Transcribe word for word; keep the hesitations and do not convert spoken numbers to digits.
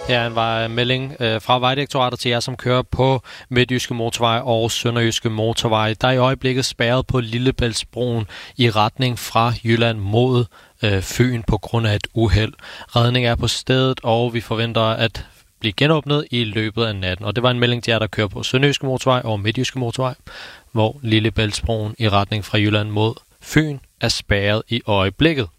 Ja, en var melding øh, fra Vejdirektoratet til jer, som kører på Midtjyske Motorvej og Sønderjyske Motorvej. Der er i øjeblikket spærret på Lillebæltsbroen i retning fra Jylland mod øh, Fyn på grund af et uheld. Redning er på stedet, og vi forventer at blive genåbnet i løbet af natten. Og det var en melding til jer, der kører på Sønderjyske Motorvej og Midtjyske Motorvej, hvor Lillebæltsbroen i retning fra Jylland mod Fyn er spærret i øjeblikket.